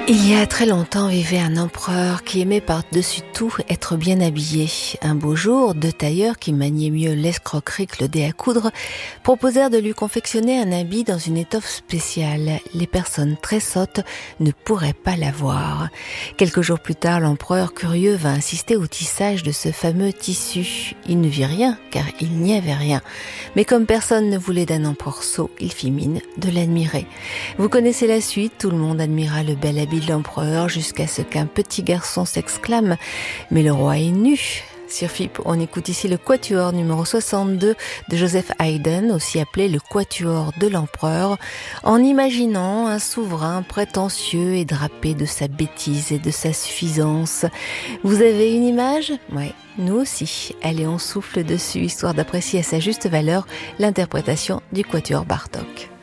Il y a très longtemps vivait un empereur qui aimait par-dessus tout être bien habillé. Un beau jour, deux tailleurs qui maniaient mieux l'escroquerie que le dé à coudre proposèrent de lui confectionner un habit dans une étoffe spéciale. Les personnes très sottes ne pourraient pas l'avoir. Quelques jours plus tard, l'empereur curieux vint assister au tissage de ce fameux tissu. Il ne vit rien, car il n'y avait rien. Mais comme personne ne voulait d'un empereur sot, il fit mine de l'admirer. Vous connaissez la suite, tout le monde admira le bel habit de l'empereur jusqu'à ce qu'un petit garçon s'exclame « Mais le roi est nu !» Sur FIP, on écoute ici le quatuor numéro 62 de Joseph Haydn, aussi appelé le quatuor de l'empereur, en imaginant un souverain prétentieux et drapé de sa bêtise et de sa suffisance. Vous avez une image ? Ouais, nous aussi. Allez, on souffle dessus, histoire d'apprécier à sa juste valeur l'interprétation du quatuor Bartók.